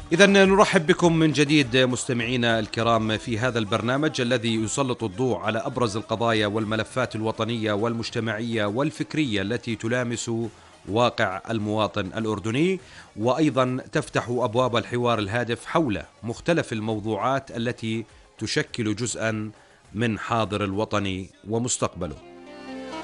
إذا نرحب بكم من جديد مستمعينا الكرام في هذا البرنامج الذي يسلط الضوء على أبرز القضايا والملفات الوطنية والمجتمعية والفكرية التي تلامس واقع المواطن الأردني، وأيضا تفتح أبواب الحوار الهادف حول مختلف الموضوعات التي تشكل جزءا من حاضر الوطن ومستقبله.